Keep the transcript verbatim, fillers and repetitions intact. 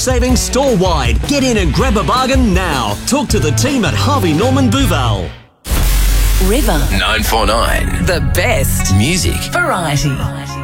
savings store-wide. Get in and grab a bargain now. Talk to the team at Harvey Norman Bouval. River nine four nine. The best Music. variety.